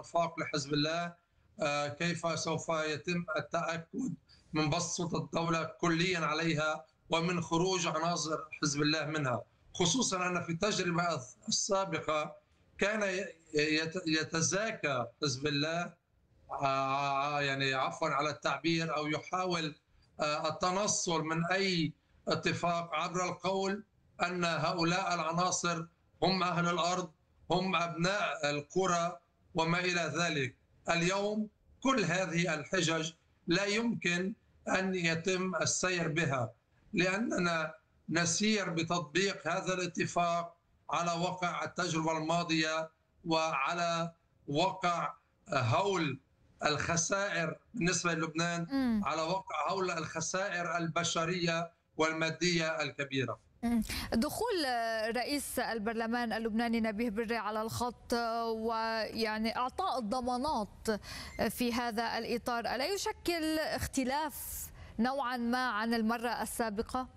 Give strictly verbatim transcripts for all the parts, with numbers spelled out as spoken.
الآفاق لحزب الله، كيف سوف يتم التأكد من بسط الدولة كليا عليها ومن خروج عناصر حزب الله منها، خصوصا أن في التجربة السابقة كان يتزاكى حزب الله يعني عفوا على التعبير أو يحاول التنصل من أي اتفاق عبر القول أن هؤلاء العناصر هم أهل الأرض، هم أبناء القرى وما إلى ذلك. اليوم كل هذه الحجج لا يمكن أن يتم السير بها، لأننا نسير بتطبيق هذا الاتفاق على وقع التجربة الماضية وعلى وقع هول الخسائر بالنسبة للبنان، م. على وقع هول الخسائر البشرية والمادية الكبيرة. دخول رئيس البرلمان اللبناني نبيه بري على الخط ويعني اعطاء الضمانات في هذا الاطار الا يشكل اختلاف نوعا ما عن المره السابقه؟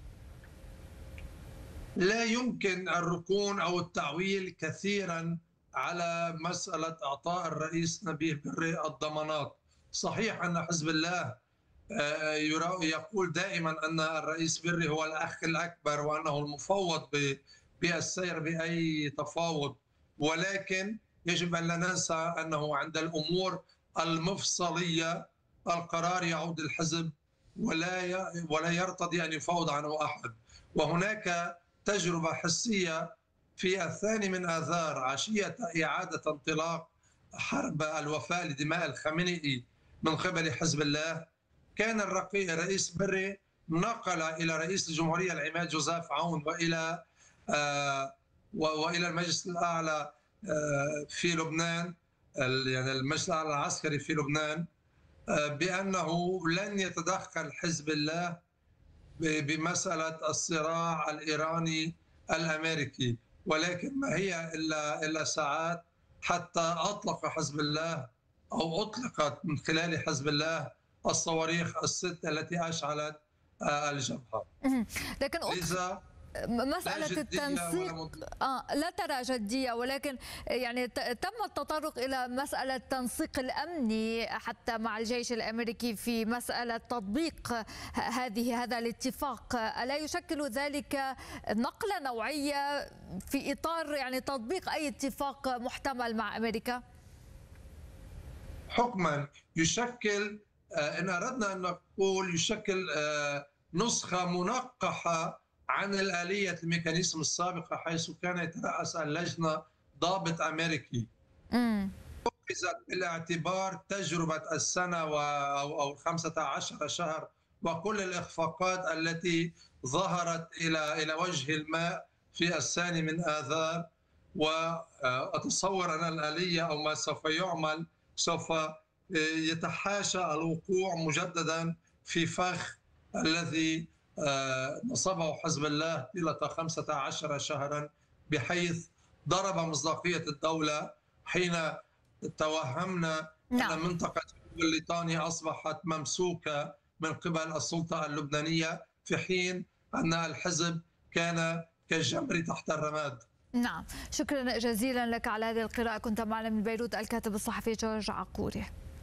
لا يمكن الركون او التعويل كثيرا على مساله اعطاء الرئيس نبيه بري الضمانات. صحيح ان حزب الله يقول دائما أن الرئيس بري هو الأخ الأكبر وأنه المفوض بالسير بأي تفاوض، ولكن يجب أن لا ننسى أنه عند الأمور المفصلية القرار يعود للحزب ولا ولا يرتضي أن يفاوض عنه أحد. وهناك تجربة حسية في الثاني من آذار عشية إعادة انطلاق حرب الوفاء لدماء الخامنئي من قبل حزب الله، كان الرئيس بري نقل إلى رئيس الجمهورية العماد جوزيف عون وإلى آه وإلى المجلس الأعلى آه في لبنان، يعني المجلس الأعلى العسكري في لبنان، آه بأنه لن يتدخل حزب الله بمسألة الصراع الإيراني الأمريكي، ولكن ما هي إلا إلا ساعات حتى أطلق حزب الله أو أطلقت من خلال حزب الله الصواريخ الست التي أشعلت الجبهة. لكن لذا مسألة التنسيق آه لا ترى جدية، ولكن يعني تم التطرق إلى مسألة التنسيق الأمني حتى مع الجيش الأمريكي في مسألة تطبيق هذه هذا الاتفاق، ألا يشكل ذلك نقلة نوعية في إطار يعني تطبيق أي اتفاق محتمل مع أمريكا؟ حكما يشكل، إن أردنا أن نقول يشكل نسخة منقحة عن الآلية الميكانيزم السابقة، حيث كان يترأس اللجنة ضابط أمريكي. أخذت بالاعتبار تجربة السنة أو خمسة عشر شهر وكل الإخفاقات التي ظهرت إلى إلى وجه الماء في الثاني من آذار، وأتصور أن الآلية أو ما سوف يعمل سوف يتحاشى الوقوع مجددا في فخ الذي نصبه حزب الله طيلة خمسة عشر شهرا، بحيث ضرب مصداقية الدولة حين توهمنا نعم. أن منطقة الليطاني أصبحت ممسوكة من قبل السلطة اللبنانية، في حين أن الحزب كان كالجمر تحت الرماد. نعم، شكرا جزيلا لك على هذه القراءة. كنت معنا من بيروت الكاتب الصحفي جورج عقوري.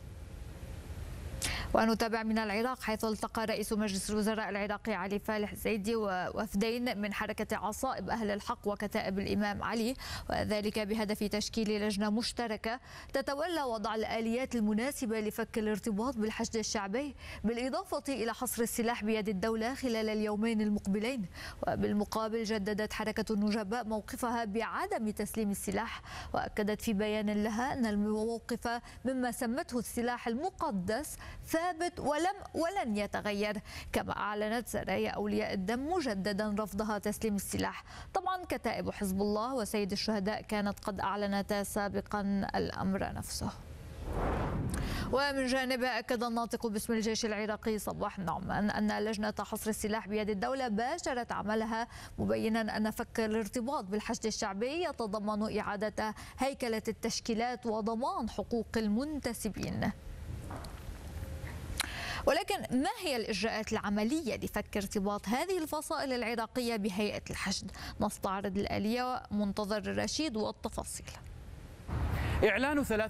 ونتابع من العراق، حيث التقى رئيس مجلس الوزراء العراقي علي فالح الزيدي ووفدين من حركة عصائب أهل الحق وكتائب الإمام علي، وذلك بهدف تشكيل لجنة مشتركة تتولى وضع الآليات المناسبة لفك الارتباط بالحشد الشعبي، بالإضافة إلى حصر السلاح بيد الدولة خلال اليومين المقبلين. وبالمقابل جددت حركة النجباء موقفها بعدم تسليم السلاح، وأكدت في بيان لها أن الموقف مما سمته السلاح المقدس ثابت ولم ولن يتغير، كما أعلنت سرايا أولياء الدم مجددا رفضها تسليم السلاح. طبعا كتائب حزب الله وسيد الشهداء كانت قد أعلنتا سابقا الأمر نفسه. ومن جانبه أكد الناطق باسم الجيش العراقي صباح النعمان أن لجنة حصر السلاح بيد الدولة باشرت عملها، مبينا أن فك الارتباط بالحشد الشعبي يتضمن إعادة هيكلة التشكيلات وضمان حقوق المنتسبين. ولكن ما هي الإجراءات العملية لفك ارتباط هذه الفصائل العراقية بهيئة الحشد؟ نستعرض الآلية منتظر الرشيد والتفاصيل. إعلان ثلاث